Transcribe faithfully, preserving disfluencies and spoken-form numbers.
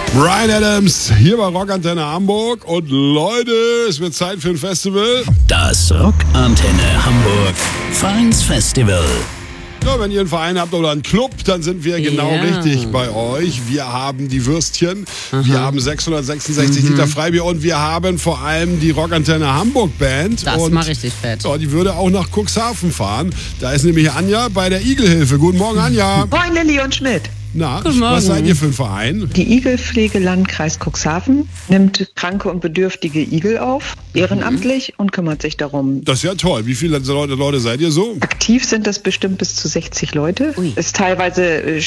Bryan Adams hier bei Rockantenne Hamburg. Und Leute, es wird Zeit für ein Festival. Das Rockantenne Hamburg Vereinsfestival. Ja, wenn ihr einen Verein habt oder einen Club, dann sind wir genau Ja. richtig bei euch. Wir haben die Würstchen, wir haben sechshundertsechsundsechzig Mhm. Liter Freibier und wir haben vor allem die Rockantenne Hamburg Band. Das und mal richtig fett. ja, die würde auch nach Cuxhaven fahren. Da ist nämlich Anja bei der Igelhilfe. Guten Morgen, Anja. Moin, Lilly und Schmidt. Na, Guten Morgen. was seid ihr für ein Verein? Die Igelpflege Landkreis Cuxhaven nimmt kranke und bedürftige Igel auf, ehrenamtlich, und kümmert sich darum. Das ist ja toll. Wie viele Leute, Leute seid ihr so? Aktiv sind das bestimmt bis zu sechzig Leute. Ui. Ist teilweise äh,